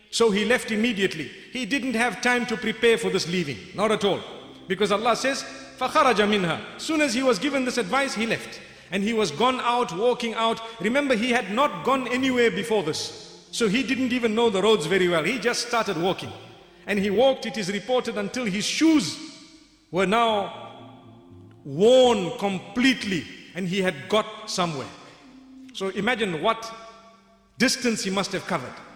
So he left immediately. He didn't have time to prepare for this leaving, not at all. Because Allah says, فَخَرَجَ مِنْهَا. Soon as he was given this advice, he left. And he was gone out, walking out. Remember, he had not gone anywhere before this. So he didn't even know the roads very well. He just started walking. And he walked, it is reported, until his shoes were now worn completely. And he had got somewhere. So imagine what distance he must have covered.